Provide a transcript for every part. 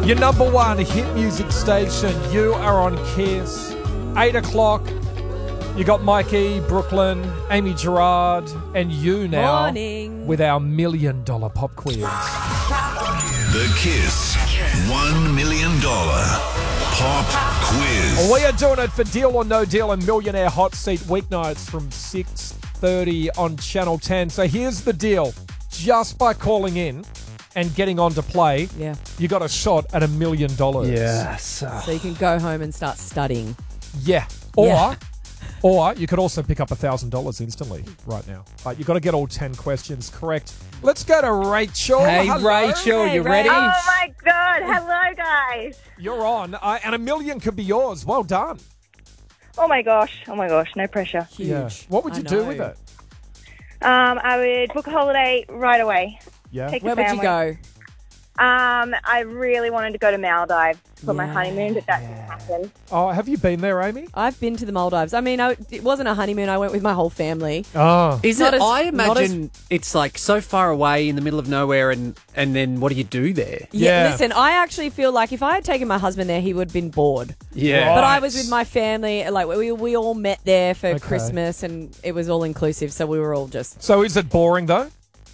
Your number one hit music station. You are on Kiss. 8 o'clock. You got Mikey, Brooklyn, Amy Gerard, and you now. Morning. With our $1 million pop quiz. The Kiss $1 million pop quiz. We are doing it for Deal or No Deal and Millionaire Hot Seat weeknights from 6:30 on Channel 10. So here's the deal. Just by calling in and getting on to play, you got a shot at $1 million. Yes. So you can go home and start studying. Yeah. Or you could also pick up $1,000 instantly right now. But you've got to get all 10 questions correct. Let's go to Rachel. Hey, Hello. Rachel, Hey, you ready? Rach. Oh my God. Hello, guys. You're on. And $1 million could be yours. Well done. Oh my gosh. No pressure. Huge. Yeah. What would you do with it? I would book a holiday right away. Yeah. Take Where the would you family. go? I really wanted to go to Maldives for my honeymoon, but that didn't happen. Oh, have you been there, Amy? I've been to the Maldives. I mean, it wasn't a honeymoon. I went with my whole family. Oh. Is Not it? as- I not imagine it's like so far away in the middle of nowhere, and then what do you do there? Yeah. Listen, I actually feel like if I had taken my husband there, he would have been bored. Yeah. But Right. I was with my family. Like we all met there for Okay. Christmas, and it was all inclusive. So we were all just. So is it boring, though?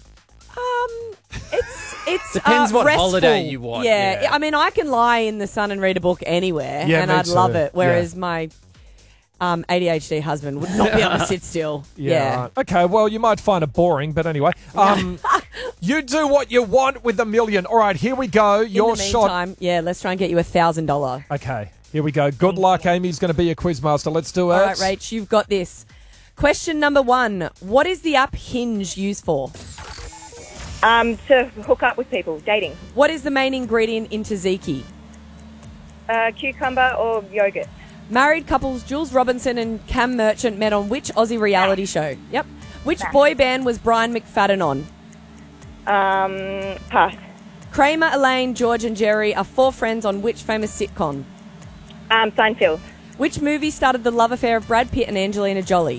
It's Depends what restful. holiday you want, Yeah. yeah. I mean, I can lie in the sun and read a book anywhere, Yeah, and me I'd love too. it. Whereas my ADHD husband would not be able to sit still. Yeah. Right. Okay, well, you might find it boring, but anyway. You do what you want with $1 million. All right, here we go. Your in the shot. meantime, let's try and get you $1,000. Okay, here we go. Good luck, Amy's going to be your quizmaster. Let's do it. All right, Rach, you've got this. Question number 1. What is the app Hinge used for? To hook up with people, dating. What is the main ingredient in tzatziki? Cucumber or yogurt. Married couples Jules Robinson and Cam Merchant met on which Aussie reality show? Yep. Which boy band was Brian McFadden on? Pass. Kramer, Elaine, George and Jerry are 4 friends on which famous sitcom? Seinfeld. Which movie started the love affair of Brad Pitt and Angelina Jolie?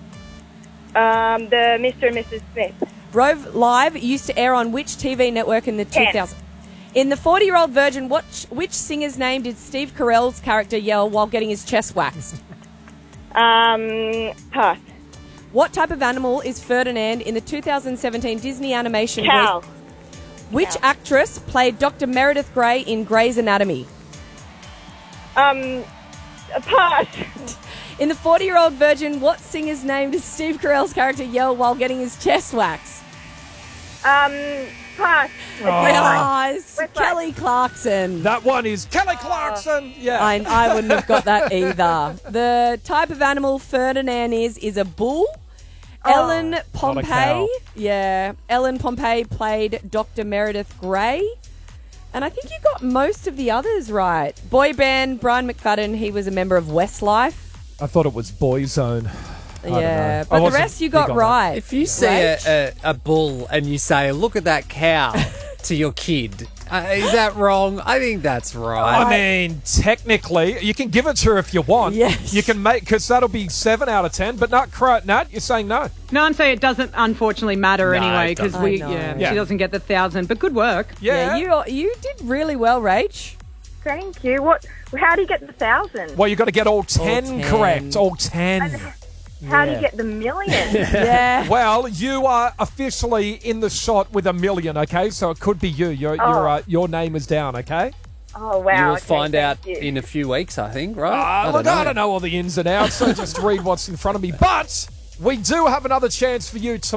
The Mr. and Mrs. Smith. Rove Live used to air on which TV network in the 2000s? In The 40-Year-Old Virgin, which singer's name did Steve Carell's character yell while getting his chest waxed? Pass. What type of animal is Ferdinand in the 2017 Disney animation? Cow. Which actress played Dr. Meredith Grey in Grey's Anatomy? Pass. In The 40-Year-Old Virgin, what singer's name does Steve Carell's character yell while getting his chest waxed? Pass. Yes, Kelly Clarkson. That one is Kelly Clarkson. Yeah. I wouldn't have got that either. The type of animal Ferdinand is a bull. Ellen cow. Pompey. Yeah. Ellen Pompey played Dr. Meredith Grey. And I think you got most of the others right. Boy band, Brian McFadden, he was a member of Westlife. I thought it was Boyzone. I don't Yeah. know. I But the wasn't rest you big got on that. right. If you see a bull and you say, "Look at that cow," to your kid, is that wrong? I think that's right. I mean, technically, you can give it to her if you want. Yes. You can make, because that'll be 7 out of 10, but not Nat, you're saying no. No, and say it doesn't unfortunately matter No, anyway it because doesn't. I know. Yeah. she doesn't get the 1,000. But good work. Yeah. You did really well, Rach. Thank you. How do you get the 1,000? Well, you've got to get all 10 10. correct. All 10. How do you get the million? Yeah. Well, you are officially in the shot with $1 million, okay? So it could be you. Your name is down, okay? Oh, wow. You'll okay, find out thank you. in a few weeks, I think, right? Look, I don't know all the ins and outs, so just read what's in front of me. But we do have another chance for you tomorrow.